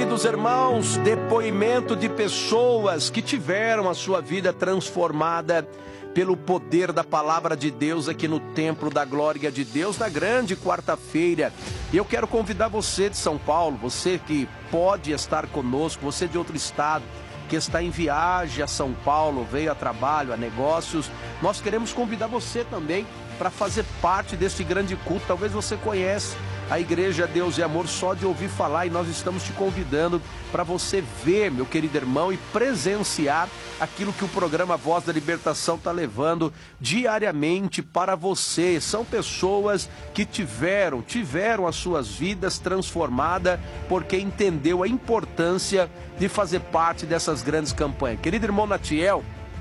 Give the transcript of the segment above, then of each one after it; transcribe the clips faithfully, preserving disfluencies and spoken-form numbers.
queridos irmãos, depoimento de pessoas que tiveram a sua vida transformada pelo poder da palavra de Deus aqui no Templo da Glória de Deus, na grande quarta-feira. E eu quero convidar você de São Paulo, você que pode estar conosco, você de outro estado, que está em viagem a São Paulo, veio a trabalho, a negócios, nós queremos convidar você também para fazer parte desse grande culto. Talvez você conheça a Igreja Deus e Amor só de ouvir falar, e nós estamos te convidando para você ver, meu querido irmão, e presenciar aquilo que o programa Voz da Libertação está levando diariamente para você. São pessoas que tiveram, tiveram as suas vidas transformadas porque entendeu a importância de fazer parte dessas grandes campanhas. Querido irmão Natiel,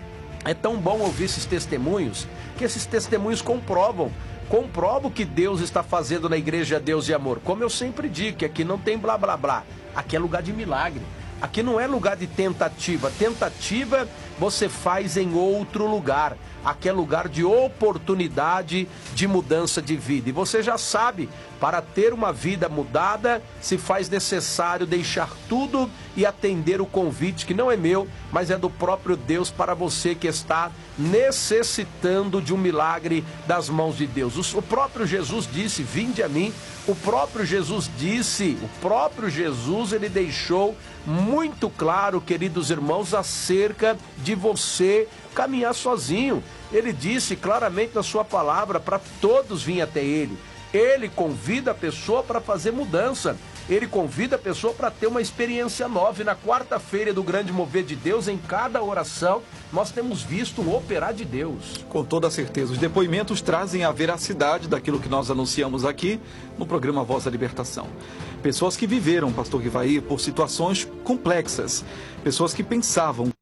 é tão bom ouvir esses testemunhos, que esses testemunhos comprovam Comprovo que Deus está fazendo na Igreja Deus e Amor. Como eu sempre digo, que aqui não tem blá blá blá. Aqui é lugar de milagre. Aqui não é lugar de tentativa. Tentativa você faz em outro lugar. Aqui é lugar de oportunidade de mudança de vida. E você já sabe, para ter uma vida mudada, se faz necessário deixar tudo e atender o convite, que não é meu, mas é do próprio Deus para você que está necessitando de um milagre das mãos de Deus. O próprio Jesus disse, vinde a mim. O próprio Jesus disse, o próprio Jesus, ele deixou muito claro, queridos irmãos, acerca de você caminhar sozinho. Ele disse claramente na sua palavra para todos virem até ele. Ele convida a pessoa para fazer mudança. Ele convida a pessoa para ter uma experiência nova. E na quarta-feira do grande mover de Deus, em cada oração, nós temos visto um operar de Deus. Com toda certeza. Os depoimentos trazem a veracidade daquilo que nós anunciamos aqui no programa Voz da Libertação. Pessoas que viveram, pastor Rivaí, por situações complexas. Pessoas que pensavam